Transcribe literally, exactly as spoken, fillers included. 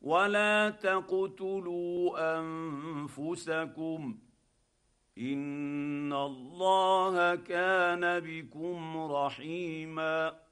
ولا تقتلوا انفسكم ان الله كان بكم رحيما